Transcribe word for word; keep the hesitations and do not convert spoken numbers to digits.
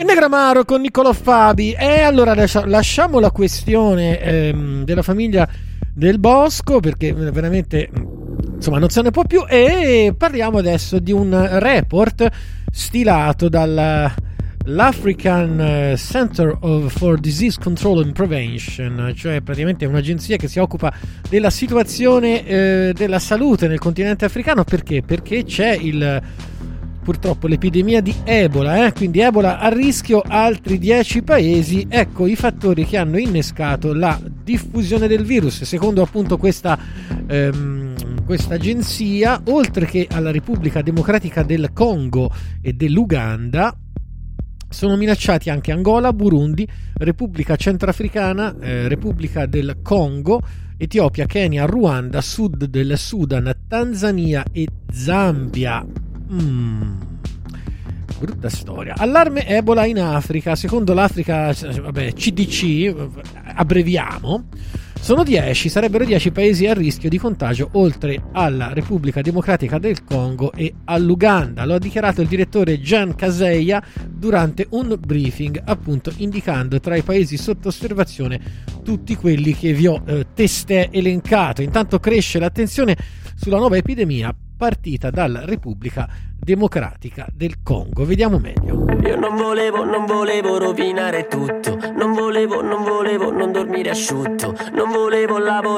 Negramaro con Niccolò Fabi. E allora lasciamo la questione ehm, della famiglia Del Bosco, perché veramente insomma non se ne può più, e parliamo adesso di un report stilato dall'African Center for Disease Control and Prevention, cioè praticamente un'agenzia che si occupa della situazione eh, della salute nel continente africano. Perché? Perché c'è il purtroppo l'epidemia di Ebola, eh? Quindi Ebola a rischio, altri dieci paesi. Ecco i fattori che hanno innescato la diffusione del virus. Secondo appunto questa ehm, questa agenzia, oltre che alla Repubblica Democratica del Congo e dell'Uganda, sono minacciati anche Angola, Burundi, Repubblica Centrafricana, eh, Repubblica del Congo, Etiopia, Kenya, Ruanda, Sud del Sudan, Tanzania e Zambia. Mm. Brutta storia. Allarme Ebola in Africa. Secondo l'Africa, vabbè, C D C, abbreviamo, sono dieci, sarebbero dieci paesi a rischio di contagio, oltre alla Repubblica Democratica del Congo e all'Uganda. Lo ha dichiarato il direttore Gian Caseia durante un briefing, appunto indicando tra i paesi sotto osservazione tutti quelli che vi ho eh, testé elencato. Intanto cresce l'attenzione sulla nuova epidemia partita dalla Repubblica Democratica del Congo. Vediamo meglio. Io non volevo, non volevo rovinare tutto, non volevo, non volevo non dormire asciutto, non volevo lavorare